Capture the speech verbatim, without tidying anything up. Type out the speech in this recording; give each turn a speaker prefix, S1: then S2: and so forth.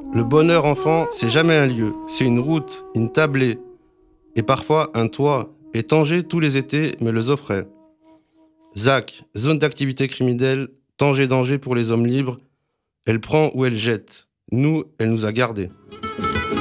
S1: Le bonheur enfant, c'est jamais un lieu, c'est une route, une tablée, et parfois un toit. Et Tanger, tous les étés, me les offrait. Z A C, zone d'activité criminelle, Tanger danger pour les hommes libres. Elle prend ou elle jette. Nous, elle nous a gardés.